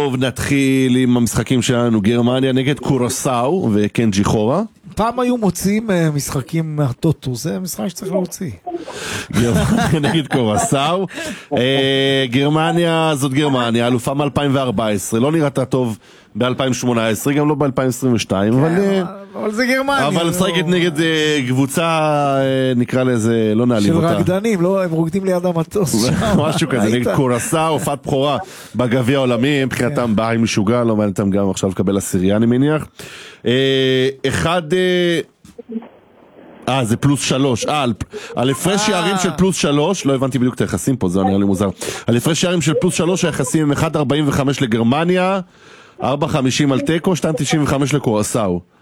טוב, נתחיל עם המשחקים שלנו. גרמניה נגד קורסאו וקנג'י חורה. פעם היו מוציאים משחקים מהטוטו, זה משחק שצריך להוציא. גרמניה נגד קורסאו. גרמניה זאת גרמניה, אלופה מ-2014, לא נראתה טוב ב-2018, גם לא ב-2022, אבל זה גרמניה. אבל משחקת נגד קבוצה, נקרא לזה, לא נעליב אותה. של רקדנים, לא, הם רוקדים ליד המטוס. משהו כזה, נגד קורסאו, הופעת בכורה בגביע העולמי, מבחינתם בעי משוגע, לא מענייתם גם עכשיו לקבל עשירייה, אני מניח. זה פלוס 3, על הפרש שערים של פלוס 3, לא הבנתי בדיוק את היחסים פה, זה נראה לי מוזר. על הפרש שערים של פלוס 3, היחסים הם 1.45 לגרמניה, 4.50 על טקו, 2.95 לקורסאו.